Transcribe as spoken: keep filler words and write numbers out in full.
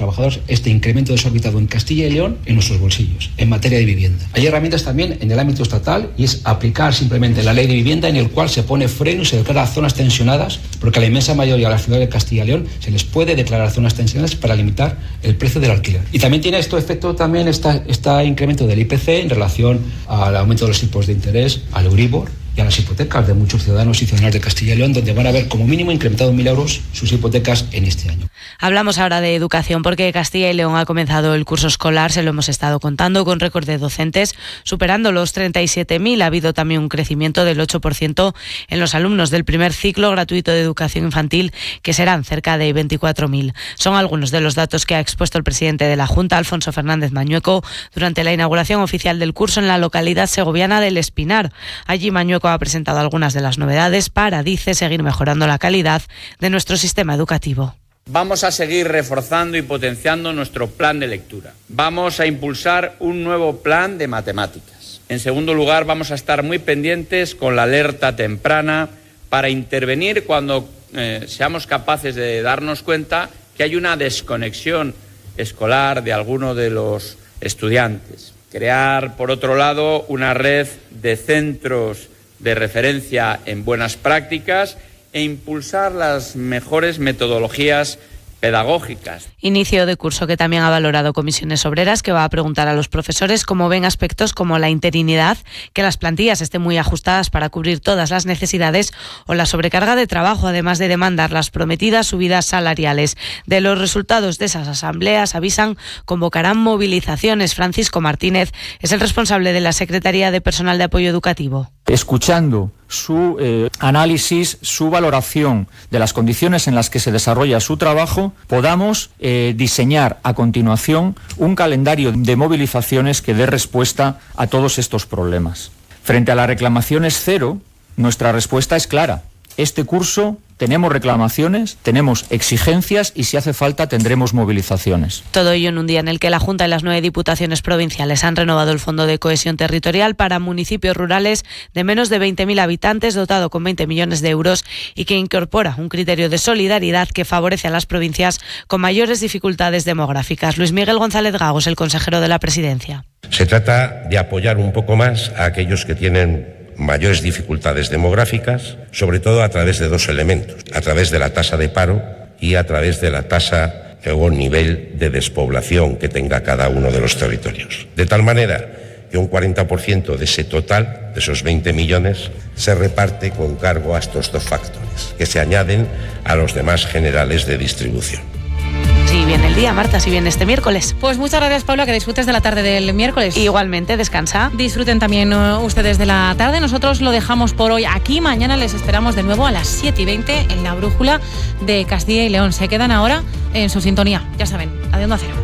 trabajadores este incremento desorbitado en Castilla y León en nuestros bolsillos, en materia de vivienda. Hay herramientas también en el ámbito estatal y es aplicar simplemente la ley de vivienda en el cual se pone freno y se declara zonas tensionadas, porque a la inmensa mayoría de las ciudades de Castilla y León se les puede declarar zonas tensionadas para limitar el precio del alquiler. Y también tiene esto efecto también este incremento del I P C en relación al aumento de los tipos de interés, al Euribor y a las hipotecas de muchos ciudadanos y ciudadanas de Castilla y León, donde van a ver como mínimo incrementado en mil euros sus hipotecas en este año. Hablamos ahora de educación porque Castilla y León ha comenzado el curso escolar, se lo hemos estado contando, con récord de docentes, superando los treinta y siete mil. Ha habido también un crecimiento del ocho por ciento en los alumnos del primer ciclo gratuito de educación infantil, que serán cerca de veinticuatro mil. Son algunos de los datos que ha expuesto el presidente de la Junta, Alfonso Fernández Mañueco, durante la inauguración oficial del curso en la localidad segoviana del Espinar. Allí Mañueco ha presentado algunas de las novedades para, dice, seguir mejorando la calidad de nuestro sistema educativo. Vamos a seguir reforzando y potenciando nuestro plan de lectura. Vamos a impulsar un nuevo plan de matemáticas. En segundo lugar, vamos a estar muy pendientes con la alerta temprana para intervenir cuando eh, seamos capaces de darnos cuenta que hay una desconexión escolar de alguno de los estudiantes. Crear, por otro lado, una red de centros de referencia en buenas prácticas e impulsar las mejores metodologías pedagógicas. Inicio de curso que también ha valorado Comisiones Obreras, que va a preguntar a los profesores cómo ven aspectos como la interinidad, que las plantillas estén muy ajustadas para cubrir todas las necesidades, o la sobrecarga de trabajo, además de demandar las prometidas subidas salariales. De los resultados de esas asambleas, avisan, convocarán movilizaciones. Francisco Martínez es el responsable de la Secretaría de Personal de Apoyo Educativo. Escuchando su eh, análisis, su valoración de las condiciones en las que se desarrolla su trabajo, podamos eh, diseñar a continuación un calendario de movilizaciones que dé respuesta a todos estos problemas. Frente a las reclamaciones cero, nuestra respuesta es clara. Este curso tenemos reclamaciones, tenemos exigencias y si hace falta tendremos movilizaciones. Todo ello en un día en el que la Junta y las nueve diputaciones provinciales han renovado el Fondo de Cohesión Territorial para municipios rurales de menos de veinte mil habitantes, dotado con veinte millones de euros y que incorpora un criterio de solidaridad que favorece a las provincias con mayores dificultades demográficas. Luis Miguel González Gagos, el consejero de la Presidencia. Se trata de apoyar un poco más a aquellos que tienen mayores dificultades demográficas, sobre todo a través de dos elementos, a través de la tasa de paro y a través de la tasa o nivel de despoblación que tenga cada uno de los territorios. De tal manera que un cuarenta por ciento de ese total, de esos veinte millones, se reparte con cargo a estos dos factores, que se añaden a los demás generales de distribución. Si viene el día, Marta, si viene este miércoles. Pues muchas gracias, Paula, que disfrutes de la tarde del miércoles. Igualmente, descansa. Disfruten también uh, ustedes de la tarde. Nosotros lo dejamos por hoy aquí. Mañana les esperamos de nuevo a las siete y veinte en la brújula de Castilla y León. Se quedan ahora en su sintonía, ya saben, a de Onda Cero.